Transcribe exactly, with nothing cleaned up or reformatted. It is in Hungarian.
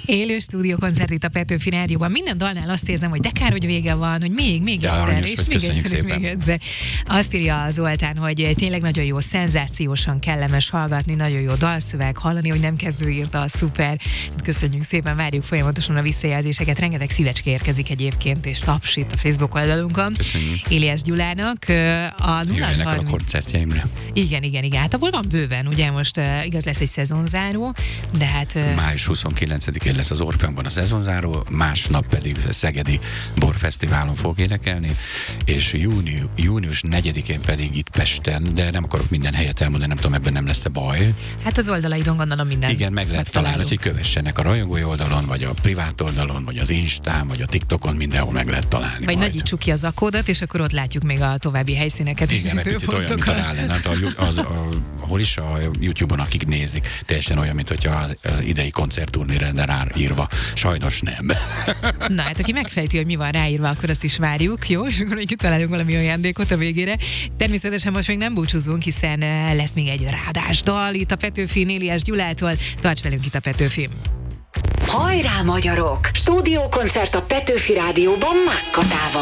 Élő stúdiókoncert itt a Petőfi Rádióban. Minden dalnál azt érzem, hogy de kár, hogy vége van, hogy még, még Ja, egyszer, aranyos és vagy, még egyszer, és szépen. még egyszer. Azt írja Zoltán, hogy tényleg nagyon jó, szenzációsan kellemes hallgatni, nagyon jó dalszöveg, hallani, hogy nem kezdő írta, szuper. Köszönjük szépen, várjuk folyamatosan a visszajelzéseket. Rengeteg szívecske érkezik egyébként, és tapsít a Facebook oldalunkon. Köszönjük. Éliás Gyulának. A nulla Jöjjenek el a harminc koncertjeimre. Igen, igen, igen. Hát abból van bőven, ugye most uh, igaz lesz egy szezonzáró, de hát... Uh, május huszonkilencedikén lesz az Orfeonban a szezonzáró, másnap pedig a Szegedi Borfesztiválon fog énekelni, és június, június negyedikén pedig itt Pesten, de nem akarok minden helyet elmondani, nem tudom, ebben nem lesz-e baj. hát az oldalaidon gondolom minden. Igen, meg lehet találni, hogy kövessenek a rajongói oldalon, vagy a privát oldalon, vagy az Instán, vagy a TikTokon, mindenhol meg lehet találni. Vagy majd. nagyítsuk ki az zakódat, és akkor ott látjuk még a további helyszíneket és Igen, egy picit olyan, mint a Rálen, az, a, hol is a YouTube-on, akik nézik, teljesen olyan, mint hogyha az, az idei koncertturné lenne ráírva. Sajnos nem. Na hát, aki megfejti, hogy mi van ráírva, akkor azt is várjuk, jó? És akkor még kitalálunk valami ajándékot a végére. Természetesen most még nem búcsúzunk, hiszen lesz még egy rádás dal itt a Petőfin Éliás Gyulától. Tarts velünk itt a Petőfin. Hajrá, magyarok! Stúdiókoncert a Petőfi Rádióban Mákkatával.